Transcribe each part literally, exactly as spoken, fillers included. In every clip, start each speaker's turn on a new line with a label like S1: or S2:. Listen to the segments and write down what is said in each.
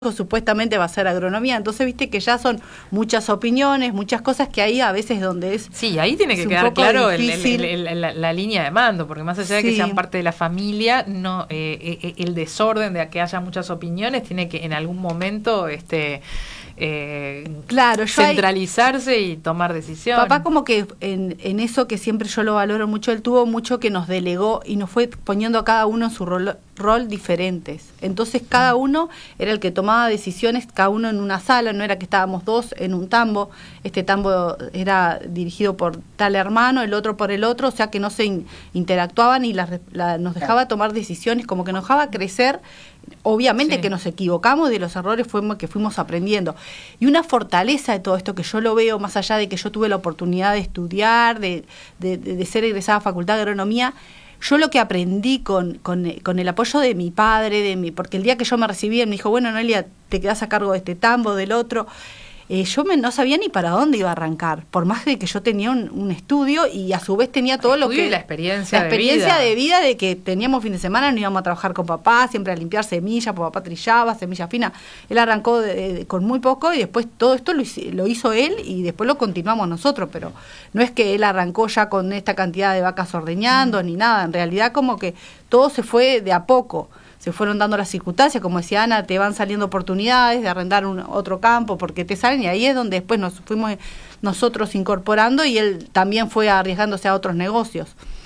S1: supuestamente va a ser agronomía, entonces viste que ya son muchas opiniones, muchas cosas que ahí a veces donde es
S2: sí, ahí tiene que quedar claro el, el, el, el, la, la línea de mando, porque más allá de que sí. sean parte de la familia, no eh, eh, el desorden de que haya muchas opiniones tiene que en algún momento este eh,
S1: claro,
S2: centralizarse
S1: hay,
S2: y tomar decisiones.
S1: Papá como que en, en eso que siempre yo lo valoro mucho, él tuvo mucho que nos delegó y nos fue poniendo a cada uno en su rol, rol diferentes. Entonces cada uno era el que tomaba decisiones, cada uno en una sala, no era que estábamos dos en un tambo, este tambo era dirigido por tal hermano, el otro por el otro, o sea que no se in, interactuaban y la, la, nos dejaba tomar decisiones, como que nos dejaba crecer. Obviamente sí. que nos equivocamos y de los errores fuimos, que fuimos aprendiendo. Y una fortaleza de todo esto que yo lo veo, más allá de que yo tuve la oportunidad de estudiar, de, de, de ser egresada a Facultad de Agronomía, yo lo que aprendí con, con, con el apoyo de mi padre, de mi, porque el día que yo me recibí, él me dijo, bueno, Noelia, te quedás a cargo de este tambo, del otro. Eh, yo me, no sabía ni para dónde iba a arrancar, por más de que yo tenía un, un estudio y a su vez tenía todo lo que...
S2: Y la experiencia,
S1: la experiencia
S2: de,
S1: vida.
S2: de
S1: vida de que teníamos fin de semana, no íbamos a trabajar con papá, siempre a limpiar semillas, porque papá trillaba, semilla fina. Él arrancó de, de, con muy poco y después todo esto lo, lo hizo él y después lo continuamos nosotros, pero no es que él arrancó ya con esta cantidad de vacas ordeñando mm. ni nada, en realidad como que todo se fue de a poco. Se fueron dando las circunstancias, como decía Ana, te van saliendo oportunidades de arrendar un, otro campo porque te salen y ahí es donde después nos fuimos nosotros incorporando y él también fue arriesgándose a otros negocios.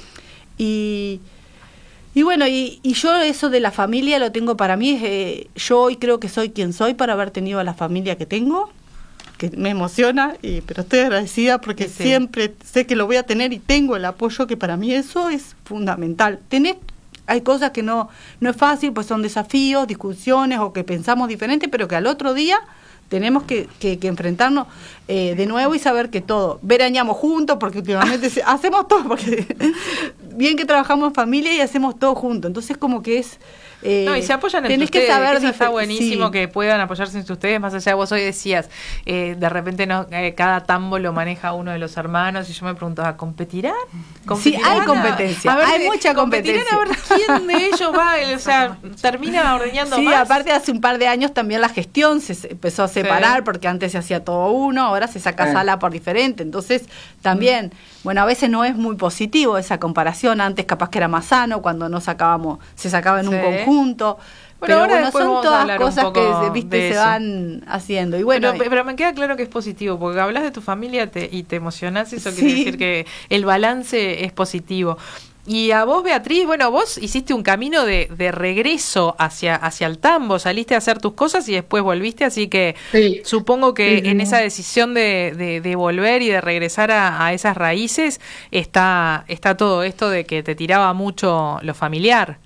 S1: Y, y bueno, y, y yo eso de la familia lo tengo para mí, eh, yo hoy creo que soy quien soy para haber tenido a la familia que tengo, que me emociona, y, pero estoy agradecida porque sí. siempre sé que lo voy a tener y tengo el apoyo, que para mí eso es fundamental. Tener Hay cosas que no no es fácil, pues son desafíos, discusiones o que pensamos diferente, pero que al otro día tenemos que, que, que enfrentarnos eh, de nuevo y saber que todo, veraneamos juntos, porque últimamente se, hacemos todo, porque bien que trabajamos en familia y hacemos todo juntos, entonces como que es... Eh,
S2: no, y se apoyan entre ustedes, que saber eso está buenísimo, sí. que puedan apoyarse entre ustedes, más allá, vos hoy decías, eh, de repente no, eh, cada tambo lo maneja uno de los hermanos, y yo me preguntaba, ¿competirán?
S1: ¿Competirán? Sí, hay competencia, a ver, hay mucha competencia.
S2: A ver quién de ellos va, o sea, termina ordeñando
S1: sí,
S2: más.
S1: Sí, aparte hace un par de años también la gestión se empezó a separar, sí. porque antes se hacía todo uno, ahora se saca eh. sala por diferente, entonces también, mm. bueno, a veces no es muy positivo esa comparación, antes capaz que era más sano, cuando no sacábamos, se sacaba en sí. un conjunto. Bueno, pero
S2: ahora
S1: bueno, son todas cosas que viste se van haciendo. Y bueno,
S2: pero, pero me queda claro que es positivo, porque hablas de tu familia te, y te emocionás, y eso sí. quiere decir que el balance es positivo. Y a vos, Beatriz, bueno, vos hiciste un camino de, de regreso hacia, hacia el tambo, saliste a hacer tus cosas y después volviste, así que sí. supongo que sí. en esa decisión de, de, de volver y de regresar a, a esas raíces está, está todo esto de que te tiraba mucho lo familiar.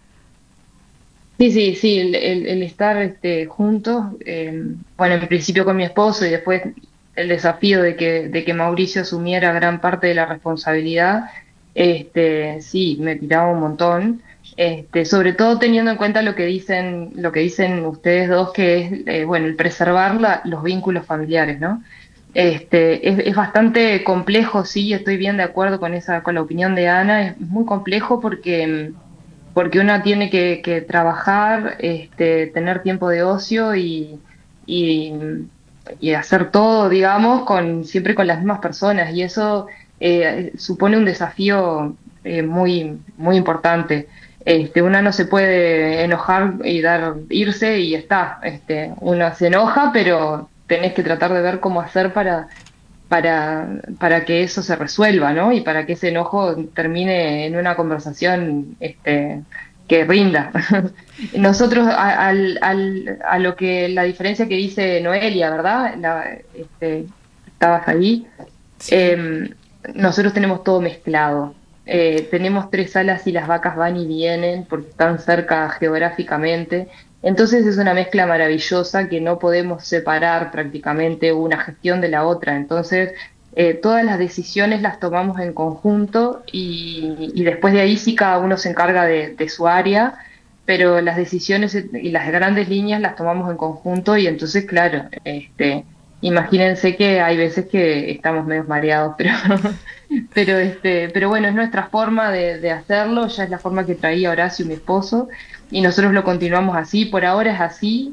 S3: Sí, sí, sí, el, el, el estar este, juntos, eh, bueno, en principio con mi esposo y después el desafío de que, de que Mauricio asumiera gran parte de la responsabilidad, este, sí, me tiraba un montón, este, sobre todo teniendo en cuenta lo que dicen, lo que dicen ustedes dos, que es, eh, bueno, el preservar la, los vínculos familiares, ¿no? Este, es, es bastante complejo, sí, estoy bien de acuerdo con esa, con la opinión de Ana, es muy complejo porque porque uno tiene que, que trabajar, este, tener tiempo de ocio y, y, y hacer todo, digamos, con siempre con las mismas personas, y eso eh, supone un desafío eh, muy muy importante. Este, uno no se puede enojar y dar irse y ya está. Este, uno se enoja, pero tenés que tratar de ver cómo hacer para para para que eso se resuelva, ¿no? Y para que ese enojo termine en una conversación este que rinda. Nosotros a, al, al, a lo que la diferencia que dice Noelia, ¿verdad? La, este, estabas ahí. Sí. Eh, nosotros tenemos todo mezclado. Eh, tenemos tres salas y las vacas van y vienen porque están cerca geográficamente. Entonces es una mezcla maravillosa que no podemos separar prácticamente una gestión de la otra. Entonces eh, todas las decisiones las tomamos en conjunto y, y después de ahí sí cada uno se encarga de, de su área, pero las decisiones y las grandes líneas las tomamos en conjunto y entonces, claro, este, imagínense que hay veces que estamos medio mareados, pero pero este pero bueno, es nuestra forma de, de hacerlo, ya es la forma que traía Horacio, mi esposo, y nosotros lo continuamos así, por ahora es así.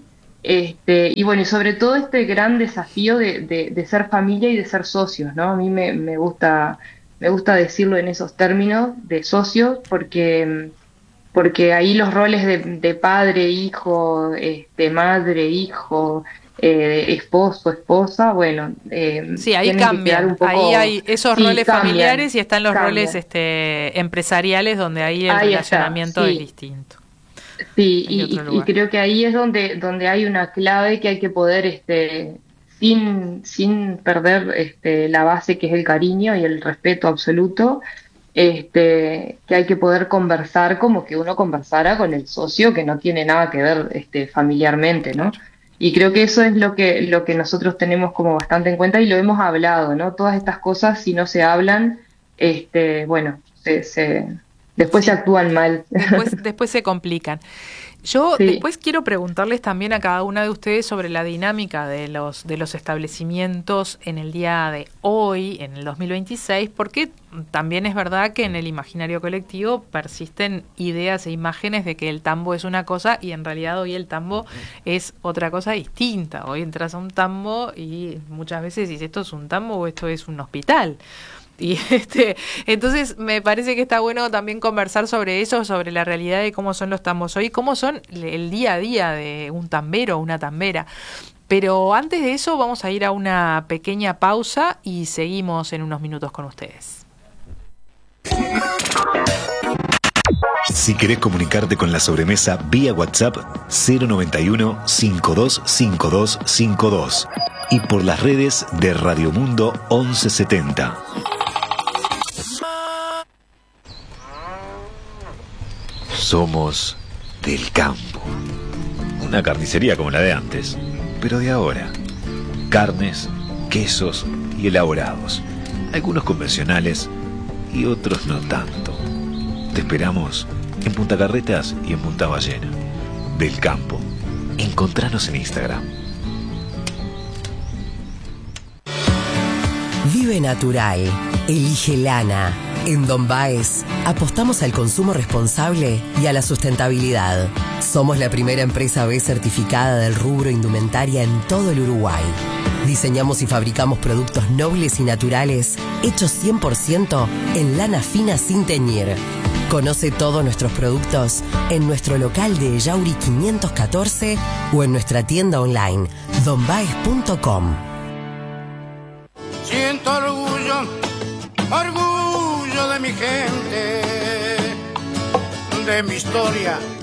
S3: Este, y bueno, y sobre todo este gran desafío de, de, de ser familia y de ser socios, ¿no? A mí me, me gusta, me gusta decirlo en esos términos de socios, porque, porque ahí los roles de, de padre, hijo, este, madre, hijo, eh, esposo, esposa, bueno, eh,
S2: sí, ahí
S3: tienen que quedar
S2: cambian,
S3: un poco,
S2: ahí hay esos
S3: sí,
S2: roles
S3: cambian,
S2: familiares y están los
S3: cambian.
S2: roles este, empresariales donde ahí el
S3: Ahí
S2: relacionamiento
S3: está, sí.
S2: es distinto.
S3: Sí,
S2: Es
S3: y,
S2: otro
S3: y- y
S2: lugar.
S3: creo que ahí es donde, donde hay una clave que hay que poder, este, sin, sin perder este, la base que es el cariño y el respeto absoluto, este, que hay que poder conversar como que uno conversara con el socio que no tiene nada que ver este, familiarmente, ¿no?
S2: Claro.
S3: Y creo que eso es lo que, lo que nosotros tenemos como bastante en cuenta y lo hemos hablado, ¿no? Todas estas cosas, si no se hablan, este, bueno, se, se, después se
S2: Sí.
S3: actúan mal.
S2: Después, después se complican. Yo
S3: Sí.
S2: después quiero preguntarles también a cada una de ustedes sobre la dinámica de los de los establecimientos en el día de hoy, en el dos mil veintiséis, porque también es verdad que en el imaginario colectivo persisten ideas e imágenes de que el tambo es una cosa y en realidad hoy el tambo es otra cosa distinta. Hoy entras a un tambo y muchas veces dices, ¿esto es un tambo o esto es un hospital? Y este, entonces me parece que está bueno también conversar sobre eso, sobre la realidad de cómo son los tambos hoy, cómo son el día a día de un tambero o una tambera. Pero antes de eso vamos a ir a una pequeña pausa y seguimos en unos minutos con ustedes.
S4: Si querés comunicarte con La Sobremesa vía WhatsApp cero noventa y uno, cincuenta y dos cincuenta y dos cincuenta y dos y por las redes de Radio Mundo once setenta. Somos del campo. Una carnicería como la de antes, pero de ahora. Carnes, quesos y elaborados. Algunos convencionales y otros no tanto. Te esperamos en Punta Carretas y en Punta Ballena. Del campo. Encontranos en Instagram.
S5: Vive natural. Elige lana. En Don Baez apostamos al consumo responsable y a la sustentabilidad. Somos la primera empresa B certificada del rubro indumentaria en todo el Uruguay. Diseñamos y fabricamos productos nobles y naturales hechos cien por ciento en lana fina sin teñir. Conoce todos nuestros productos en nuestro local de Yauri quinientos catorce o en nuestra tienda online don baez punto com.
S6: Siento orgullo, orgullo de mi gente, de mi historia